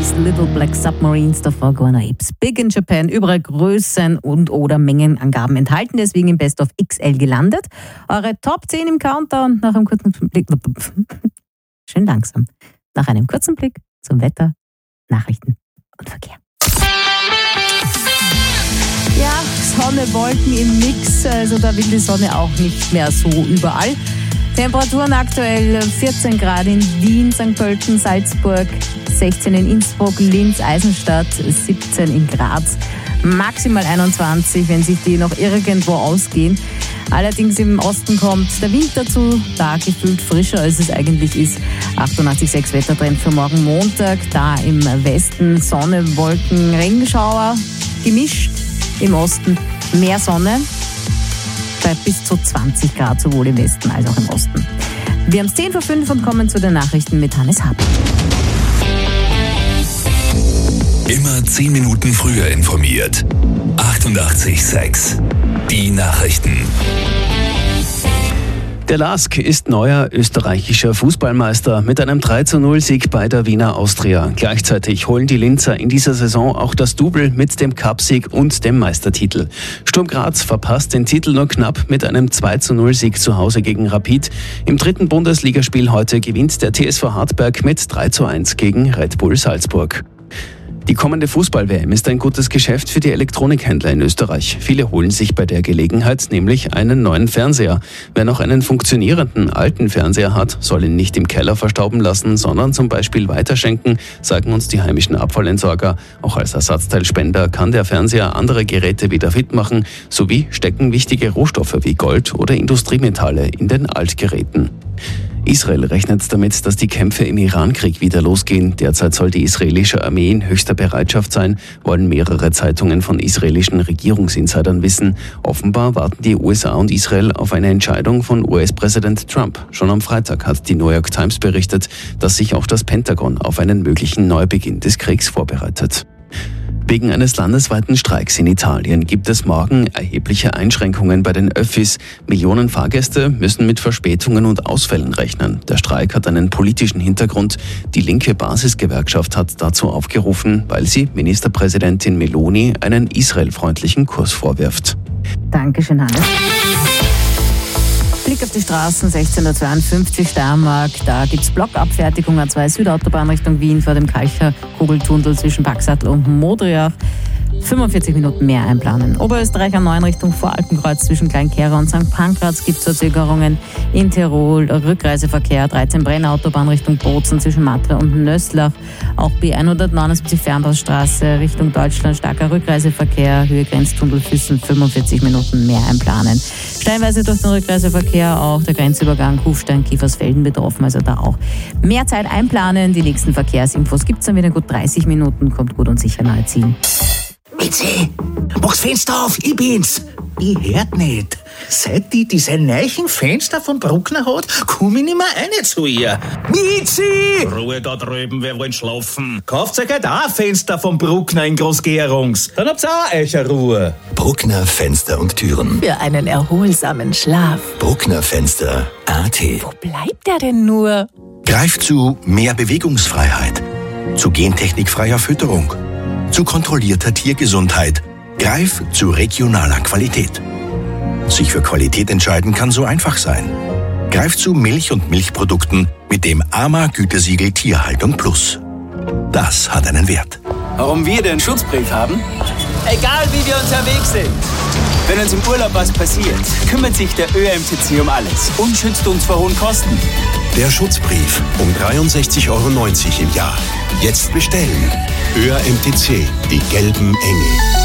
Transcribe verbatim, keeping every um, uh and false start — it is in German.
Waves, Little Black Submarines, davor Guano Apes. Big in Japan, überall Größen und oder Mengenangaben enthalten, deswegen im Best of X L gelandet. Eure Top zehn im Countdown nach einem kurzen Blick, schön langsam, nach einem kurzen Blick zum Wetter, Nachrichten und Verkehr. Ja, Sonne, Wolken im Mix, also da will die Sonne auch nicht mehr so überall. Temperaturen aktuell vierzehn Grad in Wien, Sankt Pölten, Salzburg, sechzehn in Innsbruck, Linz, Eisenstadt, siebzehn in Graz, maximal einundzwanzig, wenn sich die noch irgendwo ausgehen. Allerdings im Osten kommt der Wind dazu, da gefühlt frischer als es eigentlich ist. achtundachtzig Komma sechs Wettertrend für morgen Montag, da im Westen Sonne, Wolken, Regenschauer, gemischt, im Osten mehr Sonne. Bei bis zu zwanzig Grad, sowohl im Westen als auch im Osten. Wir haben es zehn vor fünf und kommen zu den Nachrichten mit Hannes Haber. Immer zehn Minuten früher informiert. achtundachtzig Komma sechs. Die Nachrichten. Der LASK ist neuer österreichischer Fußballmeister mit einem drei zu null Sieg bei der Wiener Austria. Gleichzeitig holen die Linzer in dieser Saison auch das Double mit dem Cupsieg und dem Meistertitel. Sturm Graz verpasst den Titel nur knapp mit einem zwei zu null Sieg zu Hause gegen Rapid. Im dritten Bundesligaspiel heute gewinnt der T S V Hartberg mit drei zu eins gegen Red Bull Salzburg. Die kommende Fußball-W M ist ein gutes Geschäft für die Elektronikhändler in Österreich. Viele holen sich bei der Gelegenheit nämlich einen neuen Fernseher. Wer noch einen funktionierenden alten Fernseher hat, soll ihn nicht im Keller verstauben lassen, sondern zum Beispiel weiterschenken, sagen uns die heimischen Abfallentsorger. Auch als Ersatzteilspender kann der Fernseher andere Geräte wieder fit machen, sowie stecken wichtige Rohstoffe wie Gold oder Industriemetalle in den Altgeräten. Israel rechnet damit, dass die Kämpfe im Iran-Krieg wieder losgehen. Derzeit soll die israelische Armee in höchster Bereitschaft sein, wollen mehrere Zeitungen von israelischen Regierungsinsidern wissen. Offenbar warten die U S A und Israel auf eine Entscheidung von U S-Präsident Trump. Schon am Freitag hat die New York Times berichtet, dass sich auch das Pentagon auf einen möglichen Neubeginn des Kriegs vorbereitet. Wegen eines landesweiten Streiks in Italien gibt es morgen erhebliche Einschränkungen bei den Öffis. Millionen Fahrgäste müssen mit Verspätungen und Ausfällen rechnen. Der Streik hat einen politischen Hintergrund. Die linke Basisgewerkschaft hat dazu aufgerufen, weil sie Ministerpräsidentin Meloni einen israelfreundlichen Kurs vorwirft. Dankeschön, Hannes. Blick auf die Straßen, sechzehn Uhr zweiundfünfzig Steiermark, da gibt es Blockabfertigung A zwei Südautobahn Richtung Wien vor dem Kalcher-Kugeltunnel zwischen Paxatl und Modriach. fünfundvierzig Minuten mehr einplanen. Oberösterreich A neun Richtung Voralpenkreuz zwischen Kleinkehrer und Sankt Pankraz gibt es Verzögerungen. In Tirol Rückreiseverkehr, dreizehn Brennautobahn Richtung Bozen zwischen Matwe und Nösslach. Auch B hundertneunundsiebzig Fernbausstraße Richtung Deutschland starker Rückreiseverkehr, Höhe Grenztunnel Füssen, fünfundvierzig Minuten mehr einplanen. Steinweise durch den Rückreiseverkehr auch der Grenzübergang Kufstein-Kiefersfelden betroffen, also da auch mehr Zeit einplanen. Die nächsten Verkehrsinfos gibt es dann wieder gut dreißig Minuten, kommt gut und sicher nahe Ziel. Mitzi, mach's Fenster auf, ich bin's. Ich hört nicht. Seit die diese neuen Fenster von Bruckner hat, komm ich nicht mehr rein zu ihr. Mitzi! Ruhe da drüben, wir wollen schlafen. Kauft euch halt auch ein Fenster von Bruckner in Großgerungs. Dann habt's auch euch eine Ruhe. Bruckner Fenster und Türen. Für einen erholsamen Schlaf. Bruckner Fenster A T. Wo bleibt der denn nur? Greift zu mehr Bewegungsfreiheit. Zu gentechnikfreier Fütterung. Zu kontrollierter Tiergesundheit. Greif zu regionaler Qualität. Sich für Qualität entscheiden kann so einfach sein. Greif zu Milch und Milchprodukten mit dem A M A-Gütesiegel Tierhaltung Plus. Das hat einen Wert. Warum wir den Schutzbrief haben? Egal wie wir unterwegs sind. Wenn uns im Urlaub was passiert, kümmert sich der Ö M T C um alles und schützt uns vor hohen Kosten. Der Schutzbrief um dreiundsechzig Euro neunzig im Jahr. Jetzt bestellen. Ö M T C, die gelben Engel.